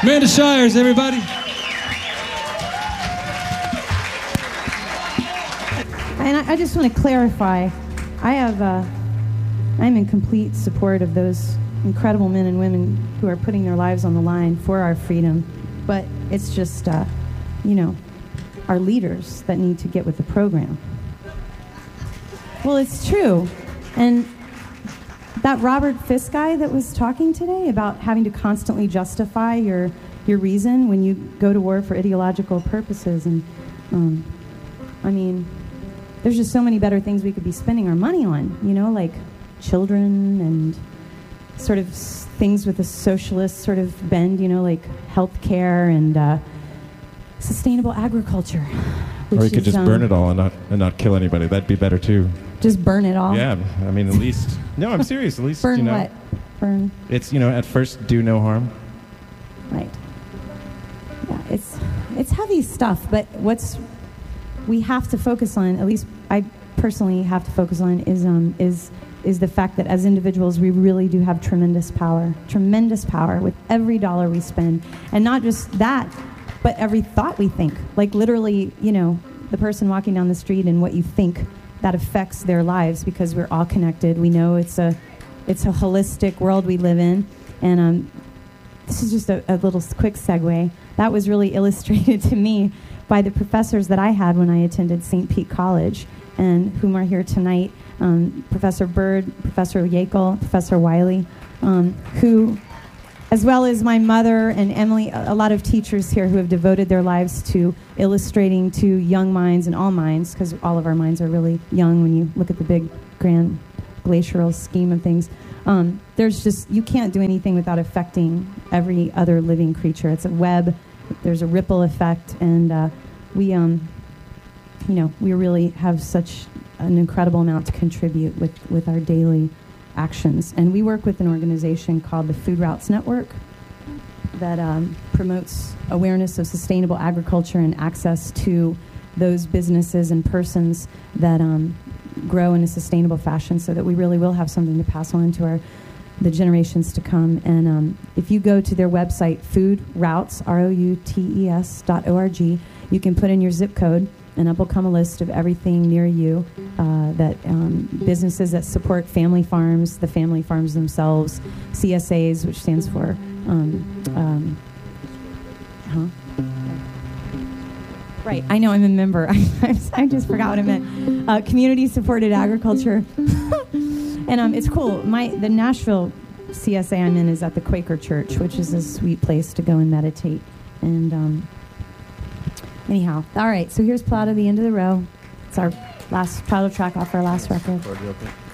Amanda Shires, everybody. And I just want to clarify, I'm in complete support of those incredible men and women who are putting their lives on the line for our freedom. But it's just, our leaders that need to get with the program. Well, it's true. And that Robert Fisk guy that was talking today about having to constantly justify your reason when you go to war for ideological purposes. And, there's just so many better things we could be spending our money on, like children and sort of things with a socialist sort of bend, like healthcare and sustainable agriculture. Or we could just burn it all and not kill anybody. That'd be better too. Just burn it all? Yeah, at least... No, I'm serious. At least, burn what? Burn? It's, at first, do no harm. Right. Yeah, it's heavy stuff, but we have to focus on, at least I personally have to focus on, is the fact that as individuals, we really do have tremendous power with every dollar we spend. And not just that, but every thought we think. Like literally, the person walking down the street and what you think, that affects their lives because we're all connected. We know it's a holistic world we live in. And this is just a little quick segue. That was really illustrated to me by the professors that I had when I attended St. Pete College, and whom are here tonight, Professor Bird, Professor Yackel, Professor Wiley, who, as well as my mother and Emily, a lot of teachers here who have devoted their lives to illustrating to young minds and all minds, because all of our minds are really young when you look at the big, grand, glacial scheme of things. You can't do anything without affecting every other living creature. It's a web. There's a ripple effect, and we really have such an incredible amount to contribute with our daily actions. And we work with an organization called the Food Routes Network that promotes awareness of sustainable agriculture and access to those businesses and persons that grow in a sustainable fashion, so that we really will have something to pass on to the generations to come. And if you go to their website, foodroutes, ROUTES.org, you can put in your zip code, and up will come a list of everything near you, businesses that support family farms, the family farms themselves, CSAs, which stands for Right, I know, I'm a member. I just forgot what I meant. Community-supported agriculture. And it's cool. The Nashville CSA I'm in is at the Quaker Church, which is a sweet place to go and meditate. And anyhow, all right, so here's Plot of the End of the Row. It's our last title track off our last record.